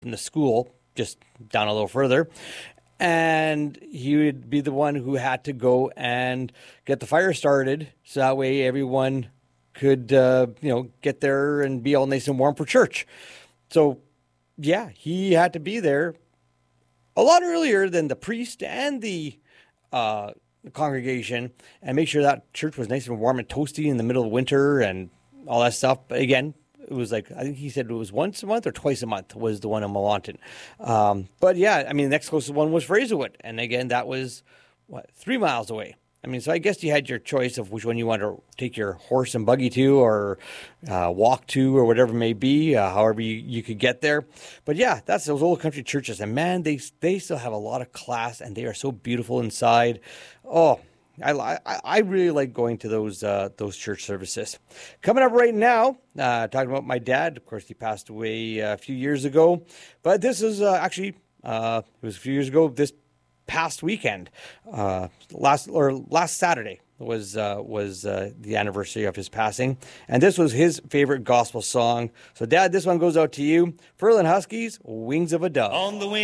in the school, just down a little further. And he would be the one who had to go and get the fire started, so that way everyone could, get there and be all nice and warm for church. So, yeah, he had to be there a lot earlier than the priest and the congregation, and make sure that church was nice and warm and toasty in the middle of winter and all that stuff. But again, it was like, I think he said it was once a month or twice a month was the one in Melancton. But yeah, I mean, the next closest one was Fraserwood. And again, that was, 3 miles away. I mean, so I guess you had your choice of which one you wanted to take your horse and buggy to, or walk to, or whatever it may be, however you could get there. But yeah, that's those old country churches. And man, they still have a lot of class, and they are so beautiful inside. Oh, I really like going to those church services. Coming up right now, talking about my dad. Of course, he passed away a few years ago, but this is actually it was a few years ago. This past weekend, last Saturday was the anniversary of his passing, and this was his favorite gospel song. So, Dad, this one goes out to you. Ferlin Huskies, "Wings of a Dove." On the wing.